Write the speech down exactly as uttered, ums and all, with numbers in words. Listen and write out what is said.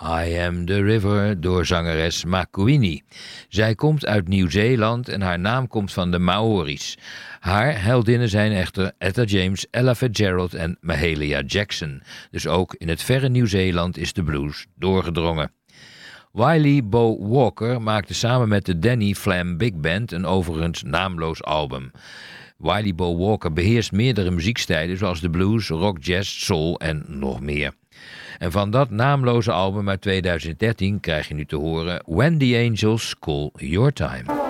I Am The River door zangeres Makuini. Zij komt uit Nieuw-Zeeland en haar naam komt van de Maori's. Haar heldinnen zijn echter Etta James, Ella Fitzgerald en Mahalia Jackson. Dus ook in het verre Nieuw-Zeeland is de blues doorgedrongen. Wiley Bo Walker maakte samen met de Danny Flam Big Band een overigens naamloos album. Wiley Bo Walker beheerst meerdere muziekstijlen zoals de blues, rock, jazz, soul en nog meer. En van dat naamloze album uit tweeduizend dertien krijg je nu te horen When the Angels Call Your Time.